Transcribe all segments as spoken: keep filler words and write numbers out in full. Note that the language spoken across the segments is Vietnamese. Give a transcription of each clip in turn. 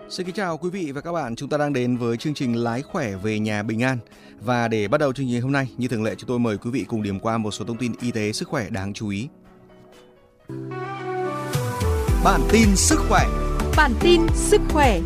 Xin kính chào quý vị và các bạn, chúng ta đang đến với chương trình Lái khỏe về nhà bình an. Và để bắt đầu chương trình hôm nay, như thường lệ chúng tôi mời quý vị cùng điểm qua một số thông tin y tế sức khỏe đáng chú ý. Bản tin sức khỏe. Bản tin sức khỏe.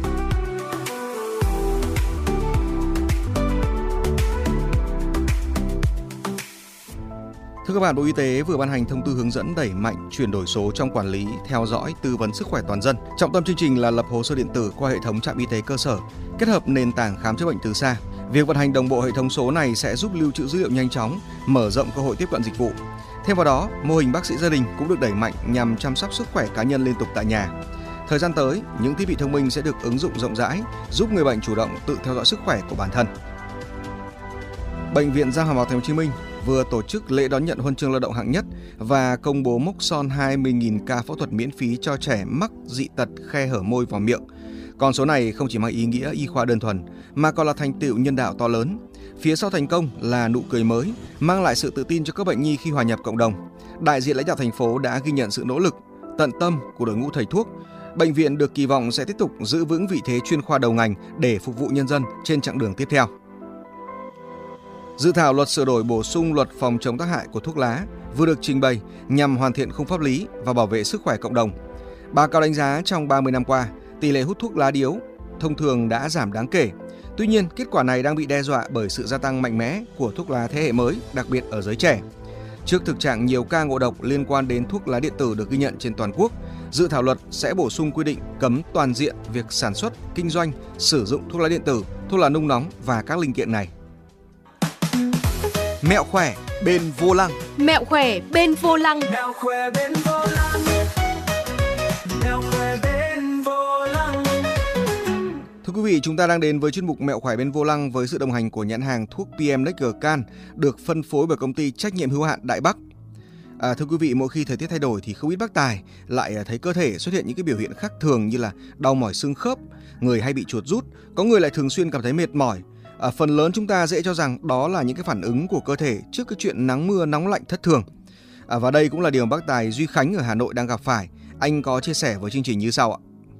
Thưa các bạn, Bộ Y tế vừa ban hành thông tư hướng dẫn đẩy mạnh chuyển đổi số trong quản lý, theo dõi, tư vấn sức khỏe toàn dân. Trọng tâm chương trình là lập hồ sơ điện tử qua hệ thống trạm y tế cơ sở, kết hợp nền tảng khám chữa bệnh từ xa. Việc vận hành đồng bộ hệ thống số này sẽ giúp lưu trữ dữ liệu nhanh chóng, mở rộng cơ hội tiếp cận dịch vụ. Thêm vào đó, mô hình bác sĩ gia đình cũng được đẩy mạnh nhằm chăm sóc sức khỏe cá nhân liên tục tại nhà. Thời gian tới, những thiết bị thông minh sẽ được ứng dụng rộng rãi, giúp người bệnh chủ động tự theo dõi sức khỏe của bản thân. Bệnh viện Răng Hàm Mặt Thành phố Hồ Chí Minh vừa tổ chức lễ đón nhận huân chương lao động hạng nhất và công bố mốc son hai mươi nghìn ca phẫu thuật miễn phí cho trẻ mắc dị tật khe hở môi và miệng. Con số này không chỉ mang ý nghĩa y khoa đơn thuần mà còn là thành tựu nhân đạo to lớn. Phía sau thành công là nụ cười mới, mang lại sự tự tin cho các bệnh nhi khi hòa nhập cộng đồng. Đại diện lãnh đạo thành phố đã ghi nhận sự nỗ lực, tận tâm của đội ngũ thầy thuốc. Bệnh viện được kỳ vọng sẽ tiếp tục giữ vững vị thế chuyên khoa đầu ngành để phục vụ nhân dân trên chặng đường tiếp theo. Dự thảo luật sửa đổi bổ sung luật phòng chống tác hại của thuốc lá vừa được trình bày nhằm hoàn thiện khung pháp lý và bảo vệ sức khỏe cộng đồng. Báo cáo đánh giá trong ba mươi năm qua, tỷ lệ hút thuốc lá điếu thông thường đã giảm đáng kể. Tuy nhiên, kết quả này đang bị đe dọa bởi sự gia tăng mạnh mẽ của thuốc lá thế hệ mới, đặc biệt ở giới trẻ. Trước thực trạng nhiều ca ngộ độc liên quan đến thuốc lá điện tử được ghi nhận trên toàn quốc, dự thảo luật sẽ bổ sung quy định cấm toàn diện việc sản xuất, kinh doanh, sử dụng thuốc lá điện tử, thuốc lá nung nóng và các linh kiện này. Mẹo khỏe bên vô lăng. Mẹo khỏe bên vô lăng. Mẹo khỏe bên vô lăng. Mẹo khỏe bên vô lăng. Thưa quý vị, chúng ta đang đến với chuyên mục Mẹo khỏe bên vô lăng với sự đồng hành của nhãn hàng thuốc pê em Lexarcan được phân phối bởi công ty trách nhiệm hữu hạn Đại Bắc. À, thưa quý vị, mỗi khi thời tiết thay đổi thì không ít bác tài lại thấy cơ thể xuất hiện những cái biểu hiện khác thường như là đau mỏi xương khớp, người hay bị chuột rút, có người lại thường xuyên cảm thấy mệt mỏi. À, phần lớn chúng ta dễ cho rằng đó là những cái phản ứng của cơ thể trước cái chuyện nắng mưa nóng lạnh thất thường. À, và đây cũng là điều bác tài Duy Khánh ở Hà Nội đang gặp phải. Anh có chia sẻ với chương trình như sau ạ.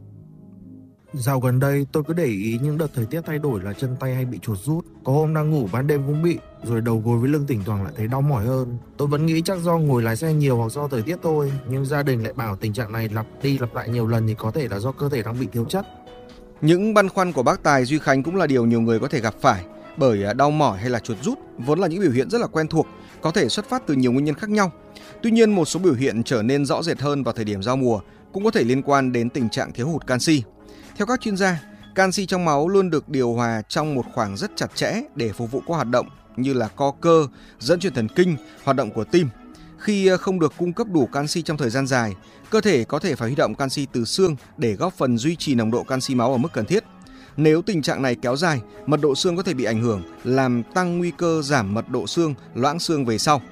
Dạo gần đây tôi cứ để ý những đợt thời tiết thay đổi là chân tay hay bị chuột rút. Có hôm đang ngủ ban đêm cũng bị, rồi đầu gối với lưng thỉnh thoảng lại thấy đau mỏi hơn. Tôi vẫn nghĩ chắc do ngồi lái xe nhiều hoặc do thời tiết thôi, nhưng gia đình lại bảo tình trạng này lặp đi lặp lại nhiều lần thì có thể là do cơ thể đang bị thiếu chất. Những băn khoăn của bác tài Duy Khánh cũng là điều nhiều người có thể gặp phải, bởi đau mỏi hay là chuột rút vốn là những biểu hiện rất là quen thuộc, có thể xuất phát từ nhiều nguyên nhân khác nhau. Tuy nhiên, một số biểu hiện trở nên rõ rệt hơn vào thời điểm giao mùa cũng có thể liên quan đến tình trạng thiếu hụt canxi. Theo các chuyên gia, canxi trong máu luôn được điều hòa trong một khoảng rất chặt chẽ để phục vụ các hoạt động như là co cơ, dẫn truyền thần kinh, hoạt động của tim. Khi không được cung cấp đủ canxi trong thời gian dài, cơ thể có thể phải huy động canxi từ xương để góp phần duy trì nồng độ canxi máu ở mức cần thiết. Nếu tình trạng này kéo dài, mật độ xương có thể bị ảnh hưởng, làm tăng nguy cơ giảm mật độ xương, loãng xương về sau.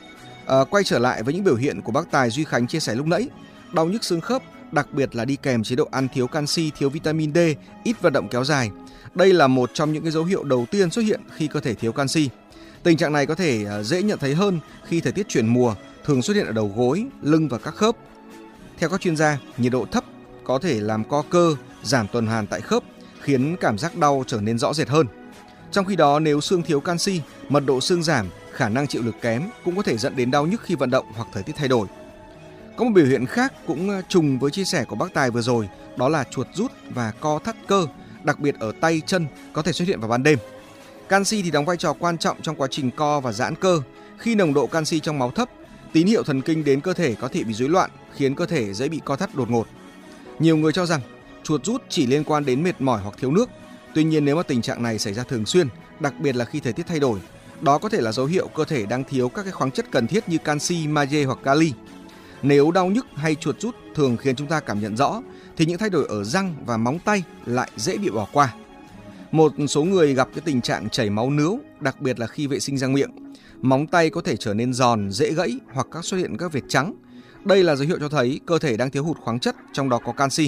À, quay trở lại với những biểu hiện của bác tài Duy Khánh chia sẻ lúc nãy, đau nhức xương khớp, đặc biệt là đi kèm chế độ ăn thiếu canxi, thiếu vitamin D, ít vận động kéo dài. Đây là một trong những cái dấu hiệu đầu tiên xuất hiện khi cơ thể thiếu canxi. Tình trạng này có thể dễ nhận thấy hơn khi thời tiết chuyển mùa, thường xuất hiện ở đầu gối, lưng và các khớp. Theo các chuyên gia, nhiệt độ thấp có thể làm co cơ, giảm tuần hoàn tại khớp, khiến cảm giác đau trở nên rõ rệt hơn. Trong khi đó, nếu xương thiếu canxi, mật độ xương giảm, khả năng chịu lực kém cũng có thể dẫn đến đau nhức khi vận động hoặc thời tiết thay đổi. Có một biểu hiện khác cũng trùng với chia sẻ của bác tài vừa rồi, đó là chuột rút và co thắt cơ, đặc biệt ở tay, chân, có thể xuất hiện vào ban đêm. Canxi thì đóng vai trò quan trọng trong quá trình co và giãn cơ. Khi nồng độ canxi trong máu thấp, tín hiệu thần kinh đến cơ thể có thể bị rối loạn, khiến cơ thể dễ bị co thắt đột ngột. Nhiều người cho rằng chuột rút chỉ liên quan đến mệt mỏi hoặc thiếu nước. Tuy nhiên, nếu mà tình trạng này xảy ra thường xuyên, đặc biệt là khi thời tiết thay đổi, đó có thể là dấu hiệu cơ thể đang thiếu các cái khoáng chất cần thiết như canxi, magie hoặc kali. Nếu đau nhức hay chuột rút thường khiến chúng ta cảm nhận rõ, thì những thay đổi ở răng và móng tay lại dễ bị bỏ qua. Một số người gặp cái tình trạng chảy máu nướu, đặc biệt là khi vệ sinh răng miệng. Móng tay có thể trở nên giòn, dễ gãy hoặc các xuất hiện các vệt trắng. Đây là dấu hiệu cho thấy cơ thể đang thiếu hụt khoáng chất, trong đó có canxi.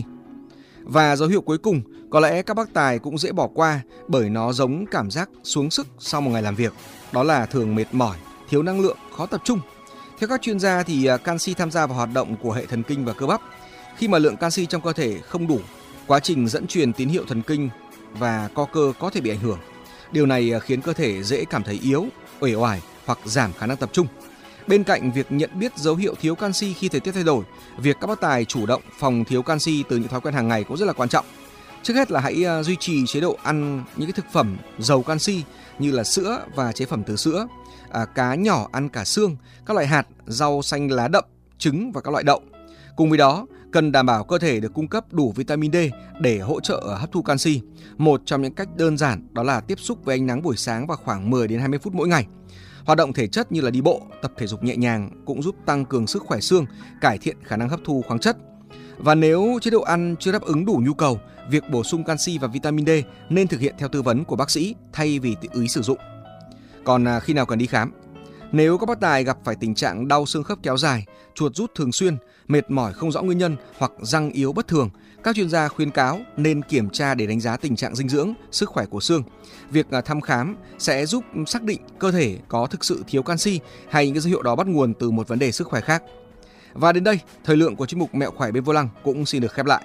Và dấu hiệu cuối cùng, có lẽ các bác tài cũng dễ bỏ qua bởi nó giống cảm giác xuống sức sau một ngày làm việc. Đó là thường mệt mỏi, thiếu năng lượng, khó tập trung. Theo các chuyên gia thì canxi tham gia vào hoạt động của hệ thần kinh và cơ bắp. Khi mà lượng canxi trong cơ thể không đủ quá trình dẫn truyền tín hiệu thần kinh và co cơ có thể bị ảnh hưởng. Điều này khiến cơ thể dễ cảm thấy yếu, uể oải hoặc giảm khả năng tập trung. Bên cạnh việc nhận biết dấu hiệu thiếu canxi khi thời tiết thay đổi, việc các bác tài chủ động phòng thiếu canxi từ những thói quen hàng ngày cũng rất là quan trọng. Trước hết là hãy duy trì chế độ ăn những cái thực phẩm giàu canxi như là sữa và chế phẩm từ sữa, à, cá nhỏ ăn cả xương, các loại hạt, rau xanh lá đậm, trứng và các loại đậu. Cùng với đó, cần đảm bảo cơ thể được cung cấp đủ vitamin D để hỗ trợ hấp thu canxi. Một trong những cách đơn giản đó là tiếp xúc với ánh nắng buổi sáng vào khoảng mười đến hai mươi phút mỗi ngày. Hoạt động thể chất như là đi bộ, tập thể dục nhẹ nhàng cũng giúp tăng cường sức khỏe xương, cải thiện khả năng hấp thu khoáng chất. Và nếu chế độ ăn chưa đáp ứng đủ nhu cầu, việc bổ sung canxi và vitamin D nên thực hiện theo tư vấn của bác sĩ thay vì tự ý sử dụng. Còn khi nào cần đi khám? Nếu các bác tài gặp phải tình trạng đau xương khớp kéo dài, chuột rút thường xuyên, mệt mỏi không rõ nguyên nhân hoặc răng yếu bất thường, các chuyên gia khuyên cáo nên kiểm tra để đánh giá tình trạng dinh dưỡng, sức khỏe của xương. Việc thăm khám sẽ giúp xác định cơ thể có thực sự thiếu canxi hay những dấu hiệu đó bắt nguồn từ một vấn đề sức khỏe khác. Và đến đây, thời lượng của chuyên mục Mẹo khỏe bên vô lăng cũng xin được khép lại.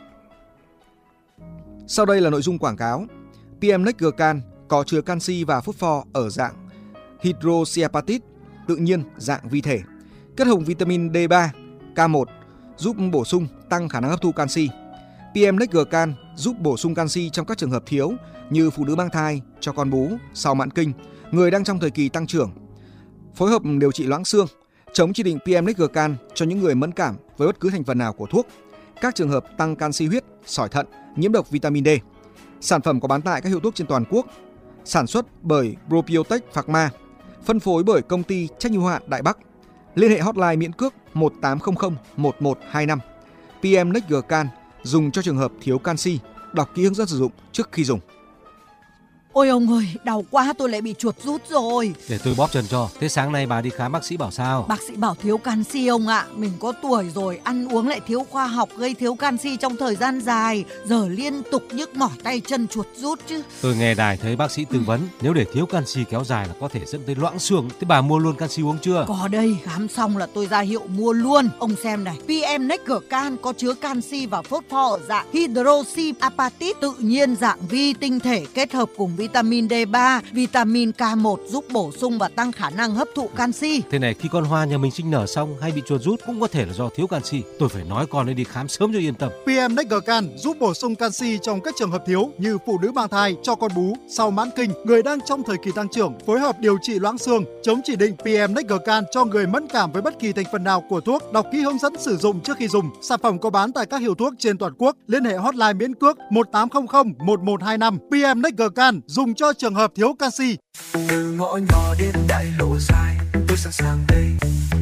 Sau đây là nội dung quảng cáo. pê em Next Gcan có chứa canxi và phosphor ở dạng hydroxyapatite tự nhiên dạng vi thể, kết hợp vitamin D ba, K một giúp bổ sung tăng khả năng hấp thu canxi. pê em Next Gcan giúp bổ sung canxi trong các trường hợp thiếu như phụ nữ mang thai, cho con bú, sau mãn kinh, người đang trong thời kỳ tăng trưởng. Phối hợp điều trị loãng xương, chống chỉ định pê em Next Gcan cho những người mẫn cảm với bất cứ thành phần nào của thuốc, các trường hợp tăng canxi huyết, sỏi thận, nhiễm độc vitamin D. Sản phẩm có bán tại các hiệu thuốc trên toàn quốc, sản xuất bởi Probiotech Pharma, phân phối bởi công ty trách nhiệm hữu hạn Đại Bắc. Liên hệ hotline miễn cước một tám không không một một hai năm. pê em Next Gcan dùng cho trường hợp thiếu canxi. Đọc kỹ hướng dẫn sử dụng trước khi dùng. Ôi ông ơi, đau quá, tôi lại bị chuột rút rồi. Để tôi bóp chân cho. Thế sáng nay bà đi khám bác sĩ bảo sao? Bác sĩ bảo thiếu canxi ông ạ. Mình có tuổi rồi, ăn uống lại thiếu khoa học, gây thiếu canxi trong thời gian dài. Giờ liên tục nhức mỏi tay chân, chuột rút chứ. Tôi nghe đài thấy bác sĩ tư vấn, nếu để thiếu canxi kéo dài là có thể dẫn tới loãng xương. Thế bà mua luôn canxi uống chưa? Có đây, khám xong là tôi ra hiệu mua luôn. Ông xem này, pê em Next Gcan có chứa canxi và phosphor ở dạng hydroxyapatite tự nhiên dạng vi tinh thể kết hợp cùng vitamin D ba, vitamin K một giúp bổ sung và tăng khả năng hấp thụ canxi. Thế này, khi con Hoa nhà mình sinh nở xong hay bị chuột rút cũng có thể là do thiếu canxi. Tôi phải nói con ấy đi khám sớm cho yên tâm. pê em Next Gcan giúp bổ sung canxi trong các trường hợp thiếu như phụ nữ mang thai, cho con bú, sau mãn kinh, người đang trong thời kỳ tăng trưởng, phối hợp điều trị loãng xương, chống chỉ định pê em Next Gcan cho người mẫn cảm với bất kỳ thành phần nào của thuốc. Đọc kỹ hướng dẫn sử dụng trước khi dùng. Sản phẩm có bán tại các hiệu thuốc trên toàn quốc. Liên hệ hotline miễn cước một tám không không một một hai năm. pê em Next Gcan dùng cho trường hợp thiếu canxi. Từ ngõ nhỏ đến đại lộ dài, tôi sẵn sàng đây.